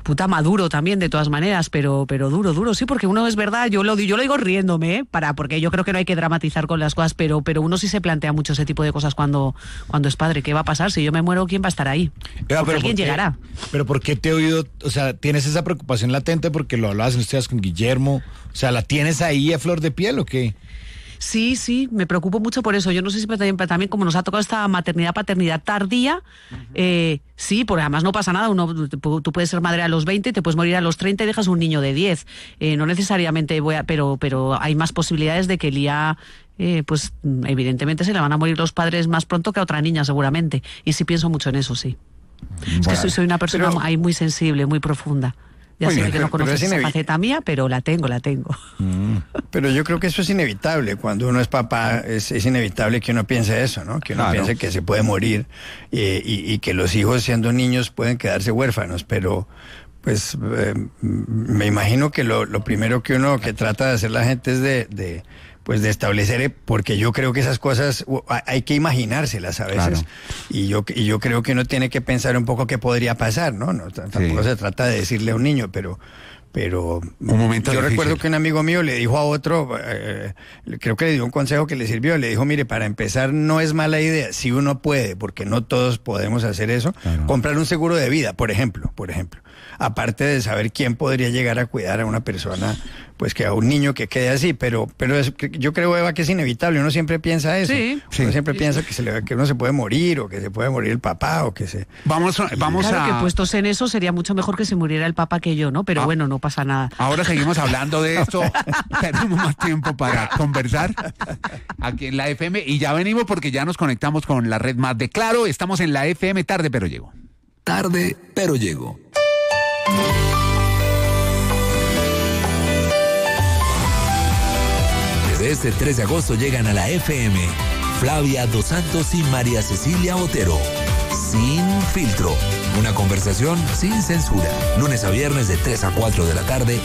puta maduro también, de todas maneras, pero duro, sí, porque uno, es verdad, yo lo digo riéndome, porque yo creo que no hay que dramatizar con las cosas, pero uno sí se plantea mucho ese tipo de cosas cuando es padre. ¿Qué va a pasar? Si yo me muero, ¿quién va a estar ahí? Porque alguien llegará. Pero ¿por qué te he oído? O sea, ¿tienes esa preocupación latente porque lo hablabas en estos días con Guillermo? O sea, ¿la tienes ahí a flor de piel o qué? Sí, me preocupo mucho por eso. Yo no sé si también como nos ha tocado esta paternidad tardía, sí, porque además no pasa nada. Tú puedes ser madre a los 20, te puedes morir a los 30 y dejas un niño de 10. No necesariamente pero hay más posibilidades de que el IA, pues evidentemente se le van a morir los padres más pronto que a otra niña seguramente. Y sí pienso mucho en eso, sí. Bueno, es que soy una persona ahí muy sensible, muy profunda. Ya sé que no conoces esa faceta mía, pero la tengo. Pero yo creo que eso es inevitable. Cuando uno es papá, es inevitable que uno piense eso, ¿no? Que uno piense que se puede morir y que los hijos, siendo niños, pueden quedarse huérfanos. Pero, pues, me imagino que lo primero que trata de hacer la gente es de establecer, porque yo creo que esas cosas hay que imaginárselas a veces. Claro. Y yo creo que uno tiene que pensar un poco qué podría pasar, ¿no? Tampoco se trata de decirle a un niño, pero un momento yo difícil. Recuerdo que un amigo mío le dijo a otro, creo que le dio un consejo que le sirvió, le dijo, mire, para empezar no es mala idea, si uno puede, porque no todos podemos hacer eso, comprar un seguro de vida, por ejemplo. Aparte de saber quién podría llegar a cuidar a una persona, pues que a un niño que quede así, pero yo creo, Eva, que es inevitable, uno siempre piensa eso. Uno siempre piensa que uno se puede morir, o que se puede morir el papá, o que se... Vamos claro, que puestos en eso sería mucho mejor que se muriera el papá que yo, ¿no? Pero bueno, no pasa nada. Ahora seguimos hablando de esto, tenemos más tiempo para conversar aquí en la FM, y ya venimos porque ya nos conectamos con la red más de Claro. Estamos en la FM Tarde Pero Llego. Tarde Pero Llego. Desde este 3 de agosto llegan a la FM Flavia Dos Santos y María Cecilia Otero. Sin filtro. Una conversación sin censura. Lunes a viernes de 3 a 4 de la tarde